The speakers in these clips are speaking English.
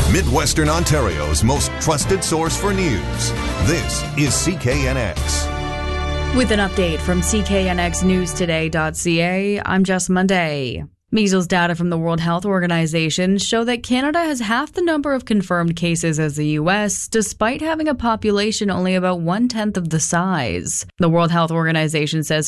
Midwestern Ontario's most trusted source for news. This is CKNX. With an update from CKNXNewsToday.ca, I'm Jess Monday. Measles data from the World Health Organization show that Canada has half the number of confirmed cases as the U.S., despite having a population only about 1/10 of the size. The World Health Organization says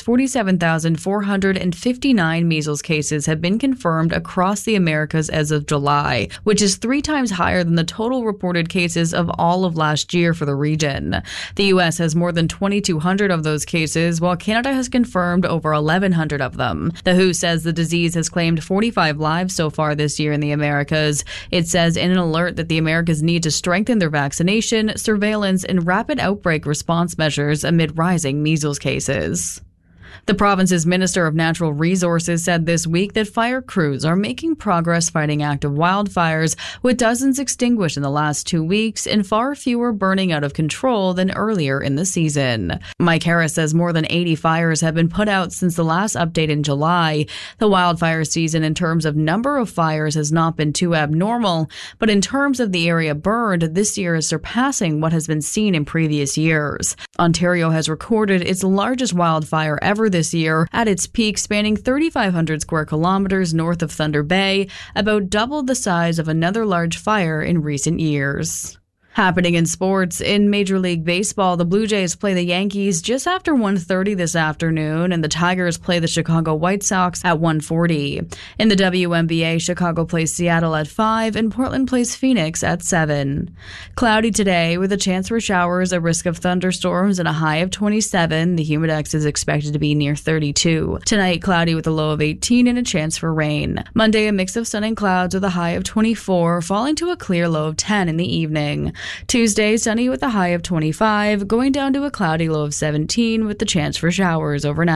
47,459 measles cases have been confirmed across the Americas as of July, which is 3 times higher than the total reported cases of all of last year for the region. The U.S. has more than 2,200 of those cases, while Canada has confirmed over 1,100 of them. The WHO says the disease has claimed 45 lives so far this year in the Americas. It says in an alert that the Americas need to strengthen their vaccination, surveillance, and rapid outbreak response measures amid rising measles cases. The province's Minister of Natural Resources said this week that fire crews are making progress fighting active wildfires, with dozens extinguished in the last 2 weeks and far fewer burning out of control than earlier in the season. Mike Harris says more than 80 fires have been put out since the last update in July. The wildfire season in terms of number of fires has not been too abnormal, but in terms of the area burned, this year is surpassing what has been seen in previous years. Ontario has recorded its largest wildfire ever this year, at its peak spanning 3,500 square kilometers north of Thunder Bay, about double the size of another large fire in recent years. Happening in sports, in Major League Baseball, the Blue Jays play the Yankees just after 1:30 this afternoon, and the Tigers play the Chicago White Sox at 1:40. In the WNBA, Chicago plays Seattle at 5, and Portland plays Phoenix at 7. Cloudy today, with a chance for showers, a risk of thunderstorms, and a high of 27. The humidex is expected to be near 32. Tonight, cloudy with a low of 18 and a chance for rain. Monday, a mix of sun and clouds with a high of 24, falling to a clear low of 10 in the evening. Tuesday, sunny with a high of 25, going down to a cloudy low of 17 with the chance for showers overnight.